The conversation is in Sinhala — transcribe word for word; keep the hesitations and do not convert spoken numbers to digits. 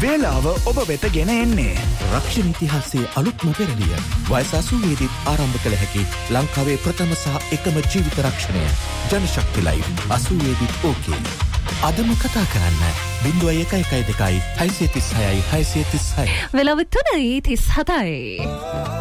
වේලාව ඔබ වෙත ගෙන එන්නේ රක්ෂණ ඉතිහාසයේ අලුත්ම පෙරළිය. වයස අසූවේදී ආරම්භ කළ හැකි ලංකාවේ ප්‍රථම සහ එකම ජීවිත රක්ෂණය. ජනශක්ති ලයිව් අසූවේදී ඕකේ. අදම කතා කරන්න බිංදුව එක එකයි දෙකයි හයසිය තිස් හයයි හයසිය තිස් හයයි. වෙලාව තුනයි තිස් හතයි.